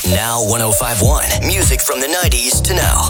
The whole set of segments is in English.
Now 105.1. Music from the 90s to now.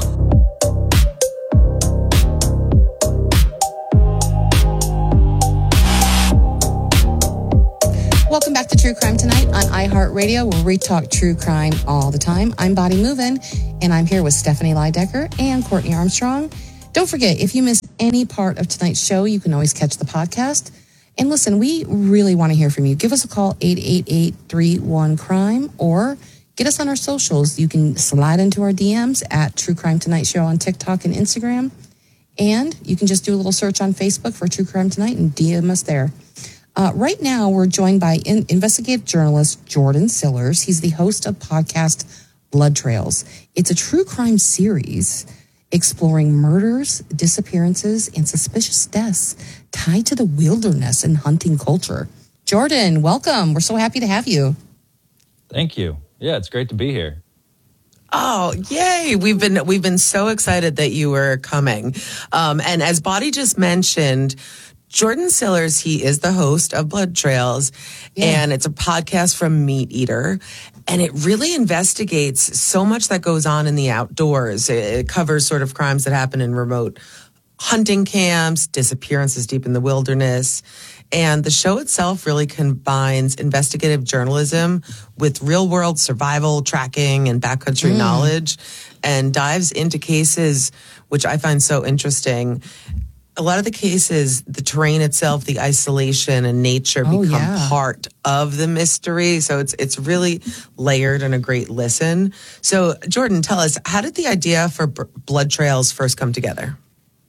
Welcome back to True Crime Tonight on iHeartRadio, where we talk true crime all the time. I'm Bonnie Movin, and I'm here with Stephanie Leidecker and Courtney Armstrong. Don't forget, if you missed any part of tonight's show, you can always catch the podcast. And listen, we really want to hear from you. Give us a call, 888-31-CRIME, or get us on our socials. You can slide into our DMs at True Crime Tonight Show on TikTok and Instagram. And you can just do a little search on Facebook for True Crime Tonight and DM us there. Right now, we're joined by investigative journalist Jordan Sillers. He's the host of podcast Blood Trails. It's a true crime series exploring murders, disappearances, and suspicious deaths tied to the wilderness and hunting culture. Jordan, welcome. We're so happy to have you. Thank you. Yeah, it's great to be here. Oh, yay. We've been so excited that you were coming. And as Bonnie just mentioned, Jordan Sillers, he is the host of Blood Trails, and it's a podcast from Meat Eater, and it really investigates so much that goes on in the outdoors. It covers sort of crimes that happen in remote hunting camps, disappearances deep in the wilderness, and the show itself really combines investigative journalism with real-world survival tracking and backcountry knowledge, and dives into cases which I find so interesting. A lot of the cases, the terrain itself, the isolation and nature become part of the mystery. So it's really layered and a great listen. So Jordan, tell us, how did the idea for Blood Trails first come together?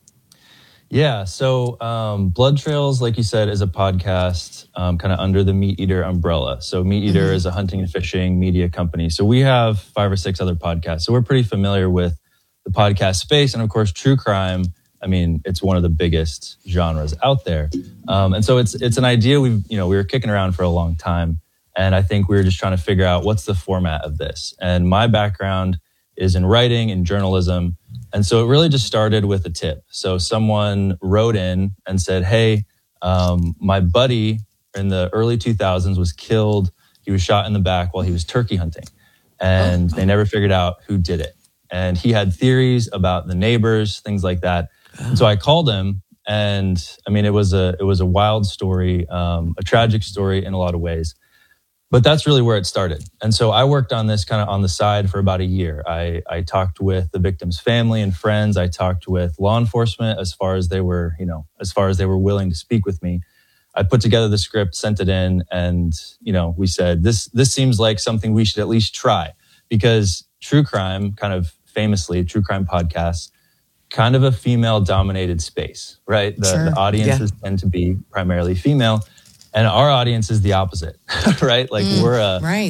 Yeah, so Blood Trails, like you said, is a podcast kind of under the Meat Eater umbrella. So Meat Eater is a hunting and fishing media company. So we have 5 or 6 other podcasts. So we're pretty familiar with the podcast space. And of course, true crime, I mean, it's one of the biggest genres out there. And so it's an idea we were kicking around for a long time. And I think we were just trying to figure out what's the format of this. And my background is in writing and journalism. And so it really just started with a tip. So someone wrote in and said, hey, my buddy in the early 2000s was killed. He was shot in the back while he was turkey hunting. And they never figured out who did it. And he had theories about the neighbors, things like that. So I called him, and I mean, it was a wild story, a tragic story in a lot of ways, but that's really where it started. And so I worked on this kind of on the side for about a year. I talked with the victim's family and friends. I talked with law enforcement as far as they were willing to speak with me. I put together the script, sent it in, and we said this seems like something we should at least try, because true crime, kind of famously, true crime podcasts, kind of a female-dominated space, right? The audiences tend to be primarily female, and our audience is the opposite, right? Like we're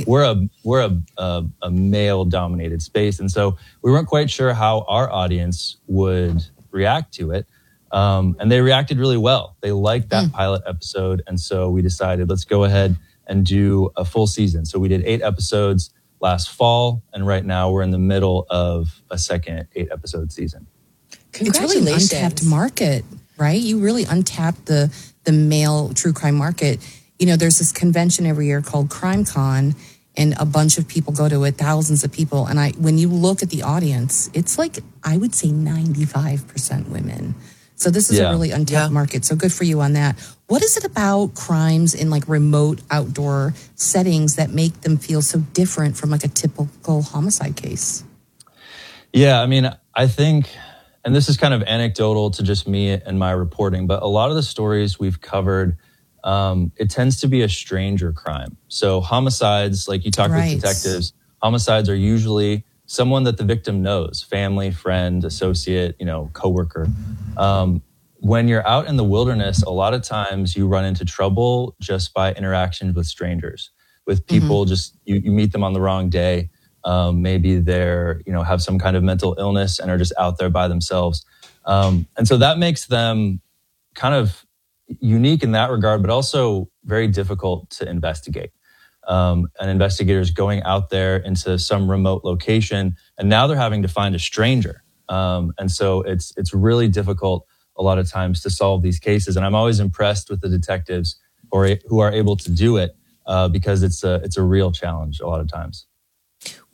a male-dominated space, and so we weren't quite sure how our audience would react to it, and they reacted really well. They liked that pilot episode, and so we decided let's go ahead and do a full season. So we did 8 episodes last fall, and right now we're in the middle of a second 8-episode season. It's really an untapped market, right? You really untapped the male true crime market. There's this convention every year called CrimeCon, and a bunch of people go to it, thousands of people. And when you look at the audience, it's like, I would say 95% women. So this is a really untapped market. So good for you on that. What is it about crimes in like remote outdoor settings that make them feel so different from like a typical homicide case? Yeah, I mean, I think, and this is kind of anecdotal to just me and my reporting, but a lot of the stories we've covered, it tends to be a stranger crime. So homicides, like you talk with detectives, homicides are usually someone that the victim knows, family, friend, associate, coworker. When you're out in the wilderness, a lot of times you run into trouble just by interactions with strangers, with people just, you meet them on the wrong day. Maybe they're, have some kind of mental illness and are just out there by themselves. And so that makes them kind of unique in that regard, but also very difficult to investigate. And investigators going out there into some remote location, and now they're having to find a stranger. And so it's really difficult a lot of times to solve these cases. And I'm always impressed with the detectives who are able to do it because it's a real challenge a lot of times.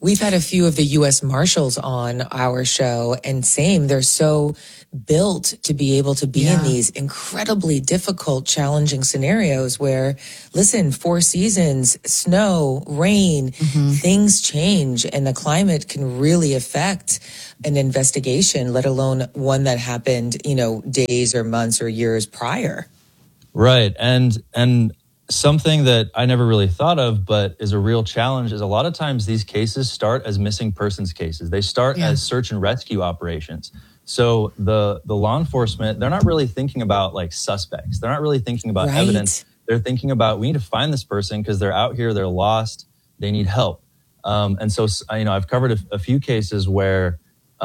We've had a few of the U.S. Marshals on our show, and same, they're so built to be able to be in these incredibly difficult, challenging scenarios where, listen, 4 seasons, snow, rain, things change, and the climate can really affect an investigation, let alone one that happened, days or months or years prior. Right. And something that I never really thought of, but is a real challenge, is a lot of times these cases start as missing persons cases. They start as search and rescue operations. So the law enforcement, they're not really thinking about like suspects. They're not really thinking about evidence. They're thinking about, we need to find this person because they're out here, they're lost, they need help. And so, I've covered a few cases where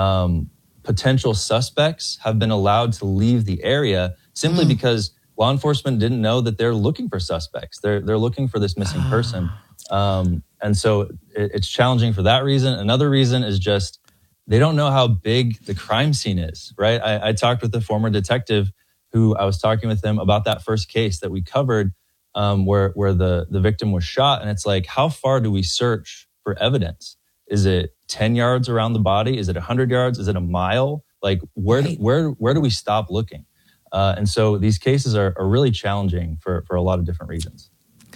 potential suspects have been allowed to leave the area simply because law enforcement didn't know that they're looking for suspects. They're looking for this missing person. And so it's challenging for that reason. Another reason is just they don't know how big the crime scene is, right? I talked with a former detective who I was talking with him about that first case that we covered where the victim was shot. And it's like, how far do we search for evidence? Is it 10 yards around the body? Is it 100 yards? Is it a mile? Like where do we stop looking? And so these cases are really challenging for a lot of different reasons.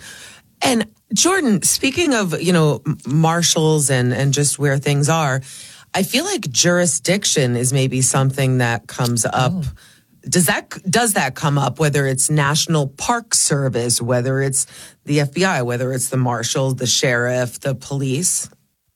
And Jordan, speaking of, marshals and just where things are, I feel like jurisdiction is maybe something that comes up. Does that come up, whether it's National Park Service, whether it's the FBI, whether it's the marshal, the sheriff, the police?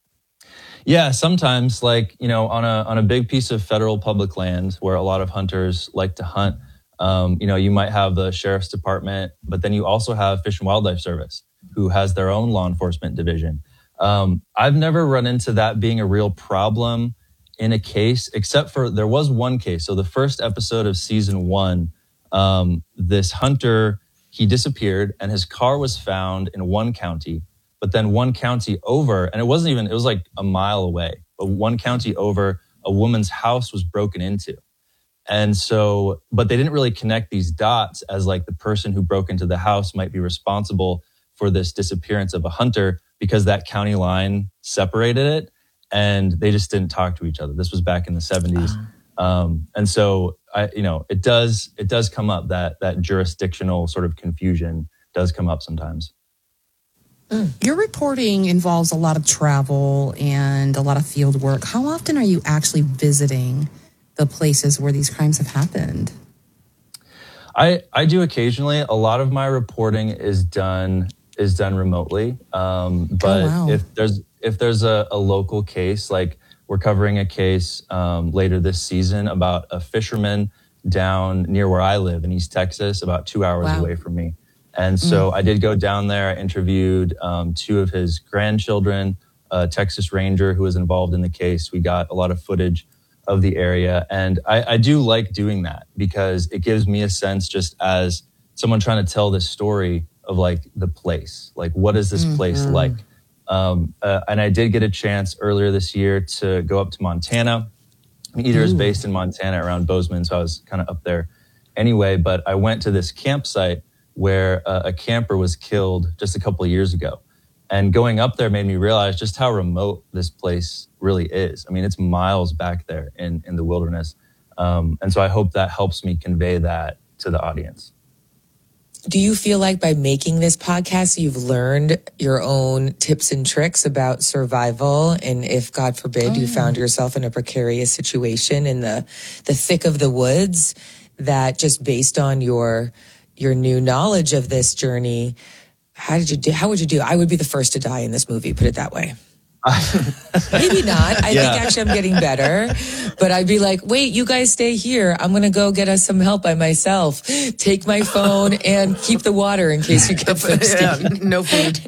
Yeah, sometimes, like, on a big piece of federal public land where a lot of hunters like to hunt, you might have the sheriff's department, but then you also have Fish and Wildlife Service, who has their own law enforcement division. I've never run into that being a real problem in a case, except for there was one case. So the first episode of season 1, this hunter, he disappeared and his car was found in one county, but then one county over, and it was like a mile away, but one county over, a woman's house was broken into. And so, but they didn't really connect these dots as like the person who broke into the house might be responsible for this disappearance of a hunter because that county line separated it and they just didn't talk to each other. This was back in the 70s. And so it does come up that jurisdictional sort of confusion does come up sometimes. Your reporting involves a lot of travel and a lot of field work. How often are you actually visiting the places where these crimes have happened? I do occasionally. A lot of my reporting is done remotely. But if there's a local case, like we're covering a case later this season about a fisherman down near where I live in East Texas, about 2 hours away from me. And so I did go down there. I interviewed 2 of his grandchildren, a Texas Ranger who was involved in the case. We got a lot of footage of the area. And I do like doing that because it gives me a sense, just as someone trying to tell this story of like the place, like what is this place like? And I did get a chance earlier this year to go up to Montana. Meat-Eater is based in Montana around Bozeman, so I was kind of up there anyway. But I went to this campsite where a camper was killed just a couple of years ago. And going up there made me realize just how remote this place really is. I mean, it's miles back there in the wilderness. And so I hope that helps me convey that to the audience. Do you feel like by making this podcast, you've learned your own tips and tricks about survival? And if, God forbid, you found yourself in a precarious situation in the thick of the woods, that just based on your new knowledge of this journey, how would you do? I would be the first to die in this movie, put it that way. Maybe not. I think actually I'm getting better. But I'd be like, wait, you guys stay here. I'm going to go get us some help by myself. Take my phone and keep the water in case you get thirsty. No food.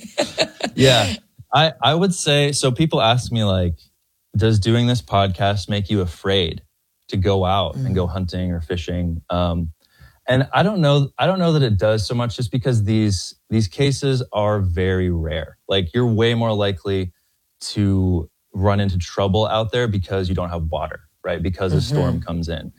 Yeah. I would say, so people ask me like, does doing this podcast make you afraid to go out and go hunting or fishing? And I don't know that it does so much, just because these cases are very rare. Like, you're way more likely to run into trouble out there because you don't have water, right? Because a storm comes in.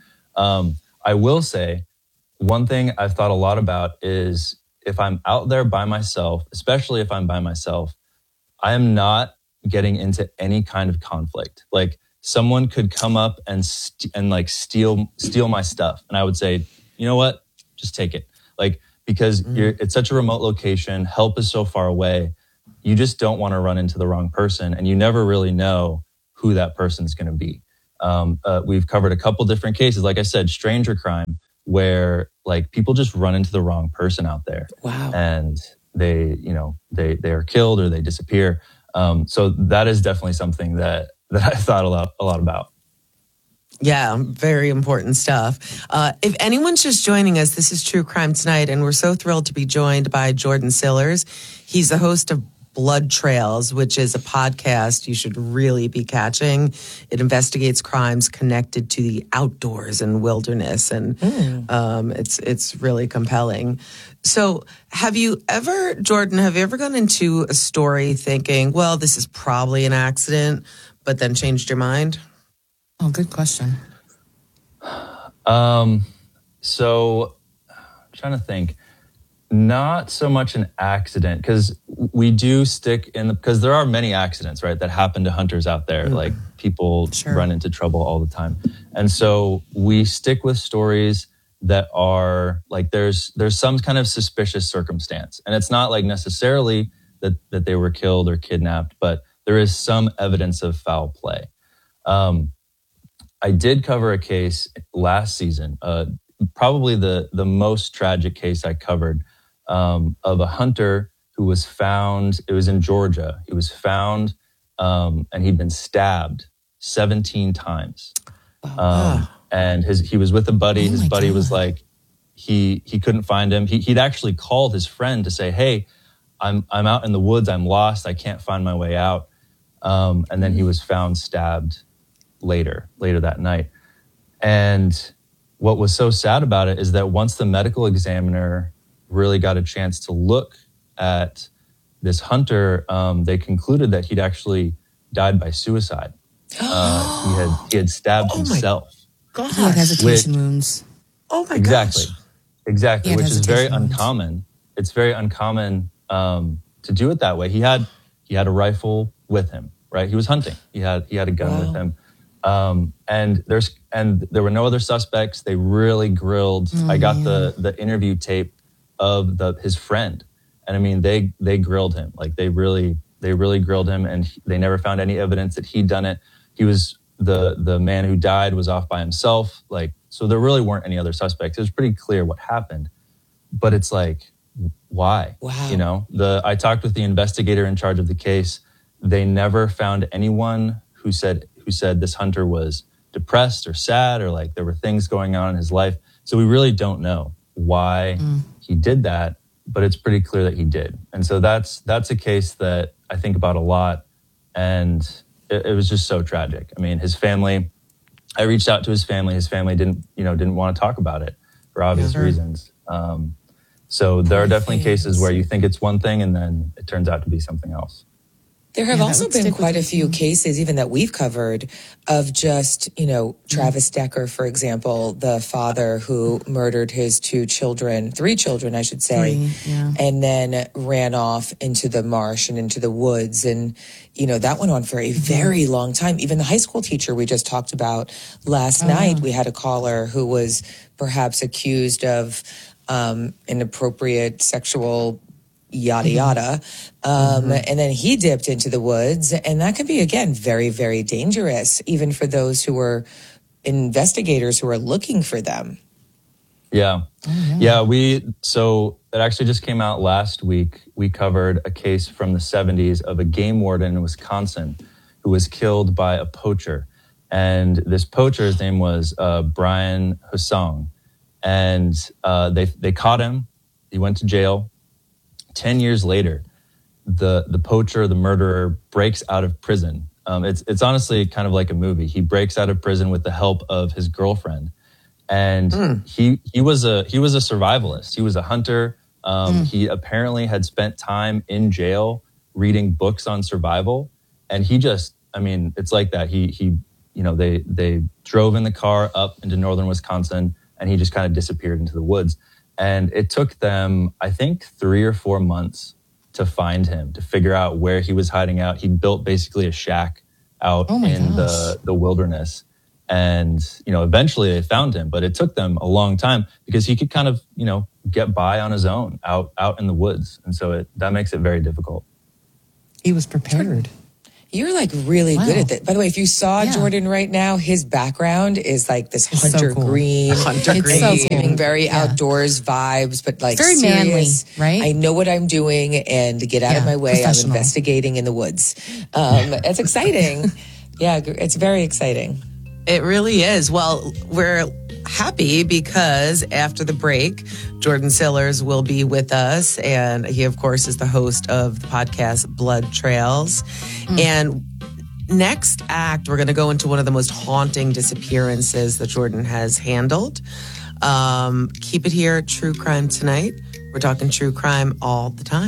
I will say one thing I've thought a lot about is if I'm out there by myself, especially if I'm by myself, I am not getting into any kind of conflict. Like someone could come up and like steal my stuff, and I would say, you know what, just take it. Like, because it's such a remote location, help is so far away. You just don't want to run into the wrong person, and you never really know who that person's going to be. We've covered a couple different cases, like I said, stranger crime, where like people just run into the wrong person out there. Wow. And they are killed or they disappear. So that is definitely something that I thought a lot about. Yeah, very important stuff. If anyone's just joining us, this is True Crime Tonight, and we're so thrilled to be joined by Jordan Sillers. He's the host of Blood Trails, which is a podcast you should really be catching. It investigates crimes connected to the outdoors and wilderness, and it's really compelling. So Jordan, have you ever gone into a story thinking, well, this is probably an accident, but then changed your mind? Oh, good question. So I'm trying to think. Not so much an accident, because we do stick in because there are many accidents, right, that happen to hunters out there. Like people run into trouble all the time. And so we stick with stories that are like there's some kind of suspicious circumstance. And it's not like necessarily that they were killed or kidnapped, but there is some evidence of foul play. I did cover a case last season, probably the most tragic case I covered, of a hunter who was found. It was in Georgia. He was found, and he'd been stabbed 17 times. And he was with a buddy. His buddy was like, he couldn't find him. He'd actually called his friend to say, "Hey, I'm out in the woods. I'm lost. I can't find my way out." And then he was found stabbed later that night. And what was so sad about it is that once the medical examiner really got a chance to look at this hunter, they concluded that he'd actually died by suicide. He had stabbed himself. He had hesitation wounds. Oh my Exactly. gosh. Exactly. Which is very wounds. uncommon. It's very uncommon to do it that way. He had a rifle with him, right? He was hunting. He had a gun with him. And there were no other suspects. They really grilled. I got the interview tape of his friend, and I mean they grilled him. Like they really grilled him, and they never found any evidence that he'd done it. He was the man who died was off by himself. Like, so there really weren't any other suspects. It was pretty clear what happened, but it's like, why? Wow. You know, I talked with the investigator in charge of the case. They never found anyone who said this hunter was depressed or sad, or like there were things going on in his life. So we really don't know why he did that, but it's pretty clear that he did. And so that's a case that I think about a lot. And it was just so tragic. I mean, his family, I reached out to his family. His family didn't want to talk about it for obvious reasons. So there are definitely cases where you think it's one thing and then it turns out to be something else. There have also been quite a few cases, even that we've covered, of just, Travis Decker, for example, the father who murdered his three children, I should say, and then ran off into the marsh and into the woods. And, that went on for a very long time. Even the high school teacher we just talked about last night, we had a caller who was perhaps accused of inappropriate sexual yada yada. And then he dipped into the woods, and that can be, again, very, very dangerous, even for those who were investigators who are looking for them. Yeah. So it actually just came out last week. We covered a case from the 70s of a game warden in Wisconsin who was killed by a poacher. And this poacher's name was Brian Hussong. And they caught him. He went to jail. 10 years later, the poacher, the murderer, breaks out of prison. It's honestly kind of like a movie. He breaks out of prison with the help of his girlfriend, and he was a survivalist. He was a hunter. He apparently had spent time in jail reading books on survival, and it's like that. They drove in the car up into northern Wisconsin, and he just kind of disappeared into the woods. And it took them, I think, 3 or 4 months to find him, to figure out where he was hiding out. He built basically a shack out in the wilderness. And, eventually they found him, but it took them a long time because he could kind of, get by on his own out in the woods. And so that makes it very difficult. He was prepared. You're like really good at that. By the way, if you saw Jordan right now, his background is like this hunter green, very outdoors vibes, but like very serious. Manly, right? I know what I'm doing and get out of my way. I'm investigating in the woods. It's exciting. Yeah, it's very exciting. It really is. Well, we're happy because after the break, Jordan Sillers will be with us. And he, of course, is the host of the podcast Blood Trails. And next act, we're going to go into one of the most haunting disappearances that Jordan has handled. Keep it here, True Crime Tonight. We're talking true crime all the time.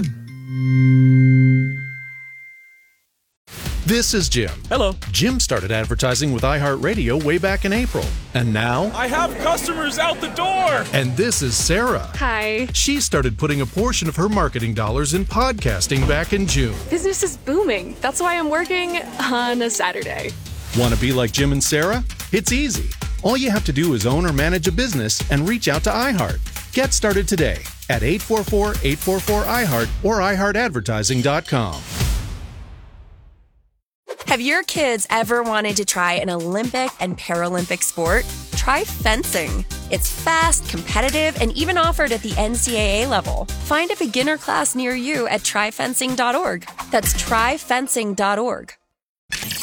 This is Jim. Hello. Jim started advertising with iHeartRadio way back in April. And now... I have customers out the door! And this is Sarah. Hi. She started putting a portion of her marketing dollars in podcasting back in June. Business is booming. That's why I'm working on a Saturday. Want to be like Jim and Sarah? It's easy. All you have to do is own or manage a business and reach out to iHeart. Get started today at 844-844-iHeart or iHeartAdvertising.com. Have your kids ever wanted to try an Olympic and Paralympic sport? Try fencing. It's fast, competitive, and even offered at the NCAA level. Find a beginner class near you at tryfencing.org. That's tryfencing.org.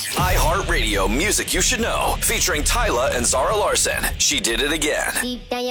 iHeartRadio Music You Should Know, featuring Tyla and Zara Larson. She Did It Again.